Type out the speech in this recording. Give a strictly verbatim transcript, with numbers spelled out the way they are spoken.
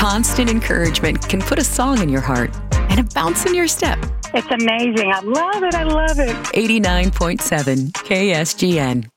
Constant encouragement can put a song in your heart and a bounce in your step. It's amazing. I love it. I love it. eighty-nine point seven K S G N.